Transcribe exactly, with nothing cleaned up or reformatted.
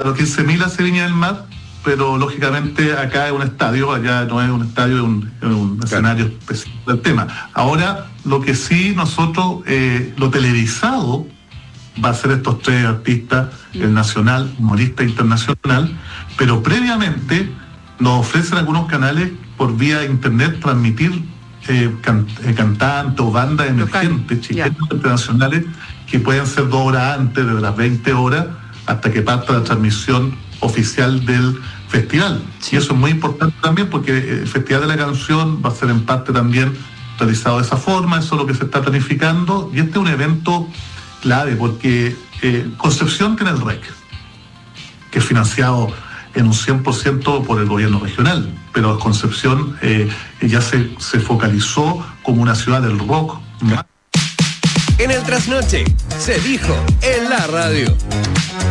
Claro, quince mil hace Viña del Mar, pero lógicamente acá es un estadio, allá no es un estadio, es un, es un claro. escenario específico del tema. Ahora, lo que sí nosotros, eh, lo televisado va a ser estos tres artistas, mm. el nacional, humorista internacional, pero previamente nos ofrecen algunos canales por vía internet transmitir eh, can, eh, cantantes o bandas emergentes, chilenos yeah. internacionales, que pueden ser dos horas antes de las veinte horas, hasta que parta la transmisión oficial del festival. Sí. Y eso es muy importante también, porque el Festival de la Canción va a ser en parte también realizado de esa forma, eso es lo que se está planificando, y este es un evento clave, porque eh, Concepción tiene el R E C, que es financiado en un cien por ciento por el gobierno regional, pero Concepción eh, ya se, se focalizó como una ciudad del rock. En el Trasnoche se dijo en la radio.